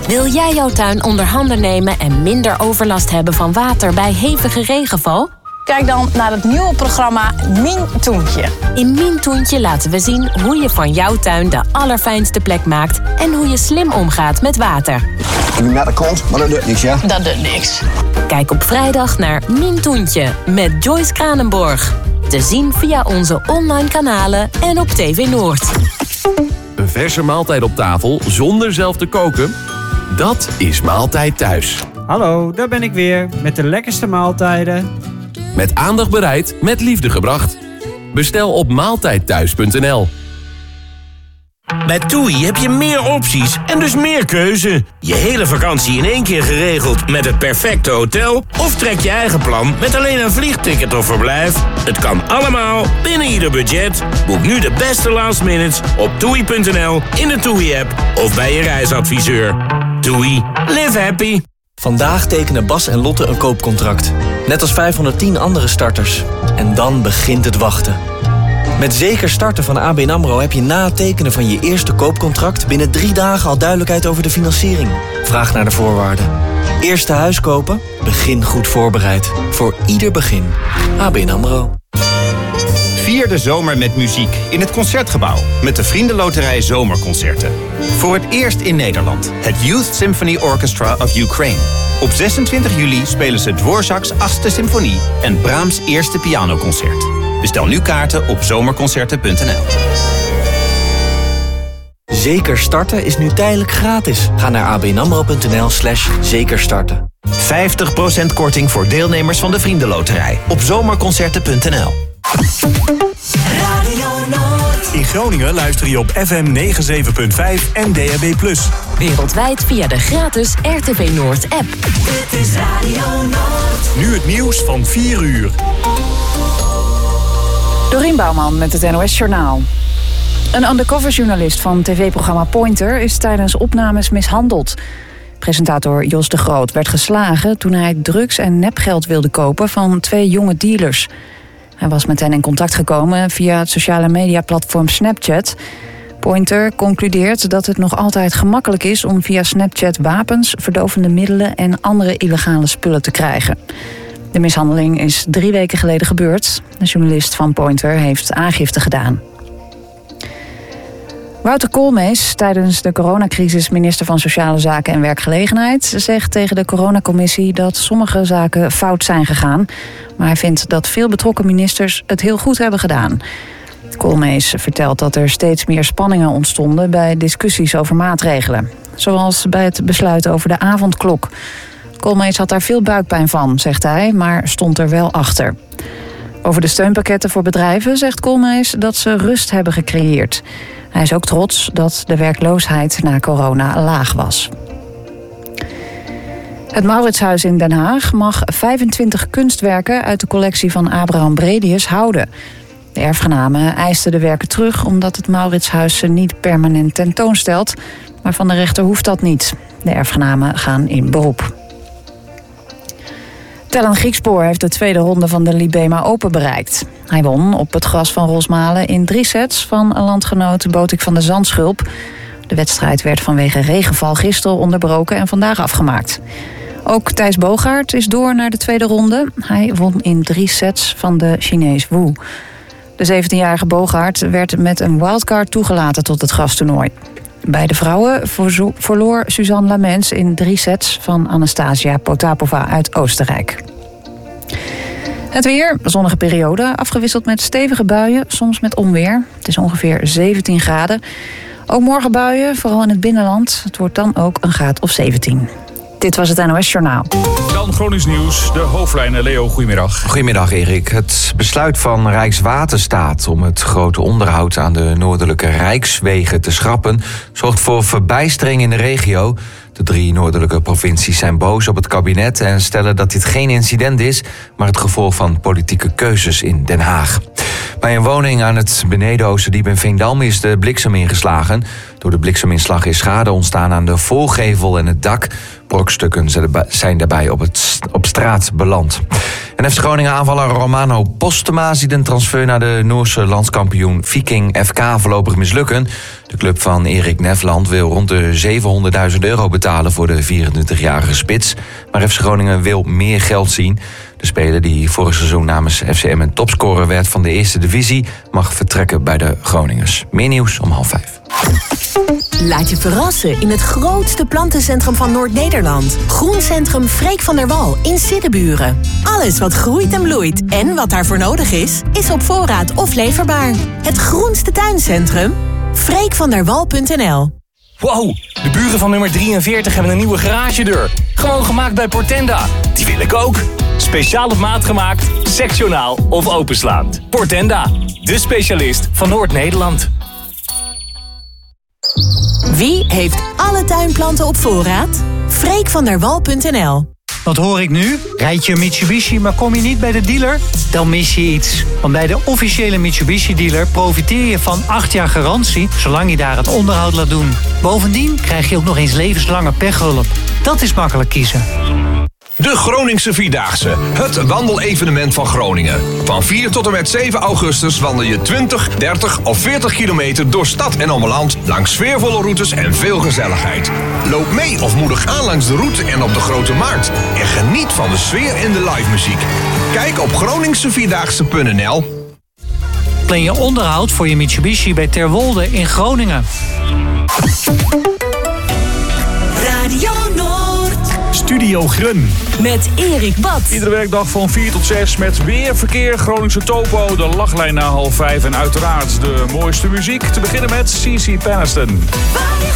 Wil jij jouw tuin onder handen nemen en minder overlast hebben van water bij hevige regenval? Kijk dan naar het nieuwe programma Mien Toentje. In Mien Toentje laten we zien hoe je van jouw tuin de allerfijnste plek maakt en hoe je slim omgaat met water. Ik ben naar de kont, maar dat doet niks, ja? Dat doet niks. Kijk op vrijdag naar Mien Toentje met Joyce Kranenborg. Te zien via onze online kanalen en op TV Noord. Een verse maaltijd op tafel zonder zelf te koken? Dat is Maaltijd Thuis. Hallo, daar ben ik weer met de lekkerste maaltijden. Met aandacht bereid, met liefde gebracht. Bestel op maaltijdthuis.nl. Bij TUI heb je meer opties en dus meer keuze. Je hele vakantie in één keer geregeld met het perfecte hotel? Of trek je eigen plan met alleen een vliegticket of verblijf? Het kan allemaal binnen ieder budget. Boek nu de beste last minutes op TUI.nl, in de TUI-app of bij je reisadviseur. TUI. Live happy. Vandaag tekenen Bas en Lotte een koopcontract. Net als 510 andere starters. En dan begint het wachten. Met Zeker Starten van ABN AMRO heb je na het tekenen van je eerste koopcontract binnen 3 dagen al duidelijkheid over de financiering. Vraag naar de voorwaarden. Eerste huis kopen? Begin goed voorbereid. Voor ieder begin. ABN AMRO. Vier de zomer met muziek in het Concertgebouw met de Vriendenloterij Zomerconcerten. Voor het eerst in Nederland, het Youth Symphony Orchestra of Ukraine. Op 26 juli spelen ze Dvorak's 8e symfonie en Brahms' eerste pianoconcert. Bestel nu kaarten op zomerconcerten.nl. Zeker Starten is nu tijdelijk gratis. Ga naar abnamro.nl/zekerstarten. 50% korting voor deelnemers van de Vriendenloterij op zomerconcerten.nl. In Groningen luister je op FM 97.5 en DAB+. Wereldwijd via de gratis RTV Noord app. Dit is Radio Noord. Nu het nieuws van 4 uur. Dorien Bouwman met het NOS Journaal. Een undercoverjournalist van tv-programma Pointer is tijdens opnames mishandeld. Presentator Jos de Groot werd geslagen toen hij drugs en nepgeld wilde kopen van 2 jonge dealers. Hij was met hen in contact gekomen via het sociale mediaplatform Snapchat. Pointer concludeert dat het nog altijd gemakkelijk is om via Snapchat wapens, verdovende middelen en andere illegale spullen te krijgen. De mishandeling is 3 weken geleden gebeurd. De journalist van Pointer heeft aangifte gedaan. Wouter Koolmees, tijdens de coronacrisis minister van Sociale Zaken en Werkgelegenheid, zegt tegen de coronacommissie dat sommige zaken fout zijn gegaan. Maar hij vindt dat veel betrokken ministers het heel goed hebben gedaan. Koolmees vertelt dat er steeds meer spanningen ontstonden bij discussies over maatregelen. Zoals bij het besluit over de avondklok. Koolmees had daar veel buikpijn van, zegt hij, maar stond er wel achter. Over de steunpakketten voor bedrijven zegt Koolmees dat ze rust hebben gecreëerd. Hij is ook trots dat de werkloosheid na corona laag was. Het Mauritshuis in Den Haag mag 25 kunstwerken uit de collectie van Abraham Bredius houden. De erfgenamen eisten de werken terug omdat het Mauritshuis ze niet permanent tentoonstelt. Maar van de rechter hoeft dat niet. De erfgenamen gaan in beroep. Tellen Griekspoor heeft de tweede ronde van de Libema Open bereikt. Hij won op het gras van Rosmalen in 3 sets van landgenoot Botik van de Zandschulp. De wedstrijd werd vanwege regenval gisteren onderbroken en vandaag afgemaakt. Ook Thijs Bogaert is door naar de tweede ronde. Hij won in 3 sets van de Chinees Wu. De 17-jarige Bogaert werd met een wildcard toegelaten tot het grastoernooi. Bij de vrouwen verloor Suzanne Lamens in 3 sets van Anastasia Potapova uit Oostenrijk. Het weer, zonnige periode, afgewisseld met stevige buien, soms met onweer. Het is ongeveer 17 graden. Ook morgen buien, vooral in het binnenland. Het wordt dan ook een graad of 17. Dit was het NOS Journaal. Dan Gronings Nieuws, de hoofdlijnen. Leo, goedemiddag. Goedemiddag, Erik. Het besluit van Rijkswaterstaat om het grote onderhoud aan de noordelijke rijkswegen te schrappen zorgt voor verbijstering in de regio. De 3 noordelijke provincies zijn boos op het kabinet en stellen dat dit geen incident is, maar het gevolg van politieke keuzes in Den Haag. Bij een woning aan het Beneden-Oosterdiep in Veendam is de bliksem ingeslagen. Door de blikseminslag is schade ontstaan aan de voorgevel en het dak. Brokstukken zijn daarbij op straat beland. En En FC Groningen aanvaller Romano Postema ziet een transfer naar de Noorse landskampioen Viking FK voorlopig mislukken. De club van Erik Nefland wil rond de €700.000 betalen voor de 24-jarige spits. Maar FC Groningen wil meer geld zien. De speler die vorig seizoen namens FCM een topscorer werd van de eerste divisie mag vertrekken bij de Groningers. Meer nieuws om 4:30. Laat je verrassen in het grootste plantencentrum van Noord-Nederland. Groencentrum Freek van der Wal in Siddeburen. Alles wat groeit en bloeit en wat daarvoor nodig is op voorraad of leverbaar. Het groenste tuincentrum? freekvanderwal.nl. Wow, de buren van nummer 43 hebben een nieuwe garagedeur. Gewoon gemaakt bij Portenda. Die wil ik ook. Speciaal op maat gemaakt, sectionaal of openslaand. Portenda, de specialist van Noord-Nederland. Wie heeft alle tuinplanten op voorraad? freekvanderwal.nl. Wat hoor ik nu? Rijd je een Mitsubishi, maar kom je niet bij de dealer? Dan mis je iets. Want bij de officiële Mitsubishi-dealer profiteer je van 8 jaar garantie, zolang je daar het onderhoud laat doen. Bovendien krijg je ook nog eens levenslange pechhulp. Dat is makkelijk kiezen. De Groningse Vierdaagse, het wandelevenement van Groningen. Van 4 tot en met 7 augustus wandel je 20, 30 of 40 kilometer door stad en ommeland langs sfeervolle routes en veel gezelligheid. Loop mee of moedig aan langs de route en op de Grote Markt. En geniet van de sfeer en de live muziek. Kijk op groningsevierdaagse.nl. Plan je onderhoud voor je Mitsubishi bij Terwolde in Groningen. Radio Noord. Studio Grun. Met Erik Bad. Iedere werkdag van 4 tot 6 met weer verkeer, Groningse topo, de lachlijn na 4:30 en uiteraard de mooiste muziek. Te beginnen met CeCe Peniston.